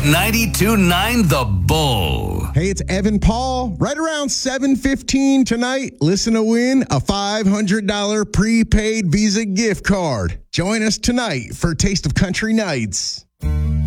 92.9 The Bull. Hey, it's Evan Paul. Right around 7:15 tonight, listen to win a $500 prepaid Visa gift card. Join us tonight for Taste of Country Nights.